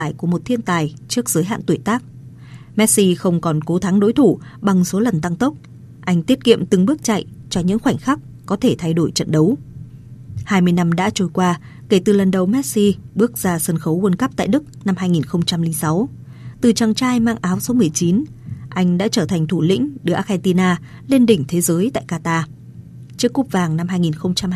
của một thiên tài trước giới hạn tuổi tác. Messi không còn cố thắng đối thủ bằng số lần tăng tốc. Anh tiết kiệm từng bước chạy cho những khoảnh khắc có thể thay đổi trận đấu. 20 năm đã trôi qua kể từ lần đầu Messi bước ra sân khấu World Cup tại Đức năm 2006. Từ chàng trai mang áo số 19, anh đã trở thành thủ lĩnh đưa Argentina lên đỉnh thế giới tại Qatar. Chiếc cúp vàng năm 2022